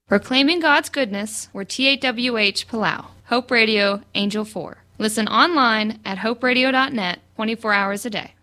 Proclaiming God's goodness, we're TAWH Palau. Hope Radio, Angel 4. Listen online at hoperadio.net 24 hours a day.